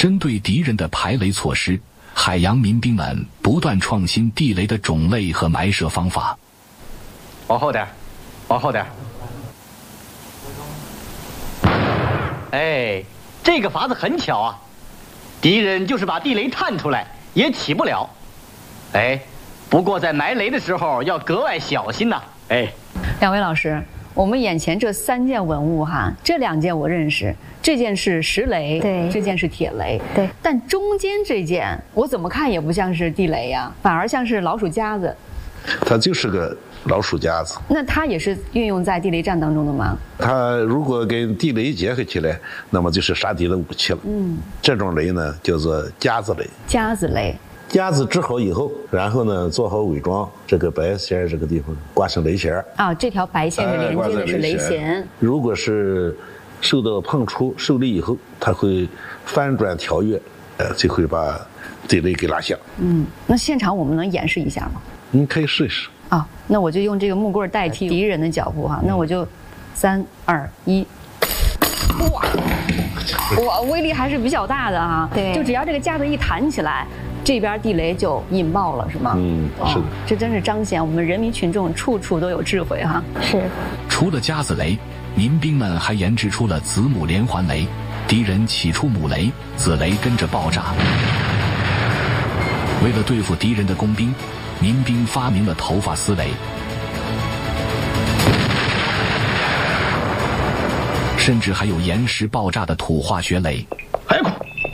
针对敌人的排雷措施，海洋民兵们不断创新地雷的种类和埋设方法。 往后点，往后点。哎，这个法子很巧啊，敌人就是把地雷探出来，也起不了。哎，不过在埋雷的时候要格外小心呐。哎， 两位老师，我们眼前这3件文物哈，这2件我认识，这件是石雷， 对， 这件是铁雷， 对。 但中间这件我怎么看也不像是地雷呀，反而像是老鼠夹子。 它就是个老鼠夹子。 那它也是运用在地雷战当中的吗？ 它如果跟地雷结合起来，那么就是杀敌的武器了。这种雷呢叫做夹子雷。 夹子雷。 夹子织好以后，然后呢做好伪装，这个白线这个地方挂上雷弦啊，这条白线是连接的是雷弦。 如果是受到碰触受力以后，它会翻转跳跃，就会把地雷给拉下。 那现场我们能演示一下吗？ 你可以试一试。 啊，那我就用这个木棍代替敌人的脚步哈，那我就3、2、1，哇，威力还是比较大的哈。 对， 就只要这个夹子一弹起来，这边地雷就引爆了，是吗？ 是的。 这真是彰显我们人民群众处处都有智慧哈。 是。 除了夹子雷，民兵们还研制出了子母连环雷，敌人起出母雷，子雷跟着爆炸。为了对付敌人的工兵，民兵发明了头发丝雷，甚至还有岩石爆炸的土化学雷。 还快！